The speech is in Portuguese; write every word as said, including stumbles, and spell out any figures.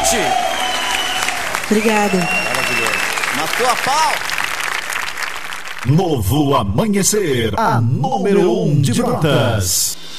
noite. Obrigada. Maravilhoso. Matou a pau. Novo Amanhecer, a número um de Brotas.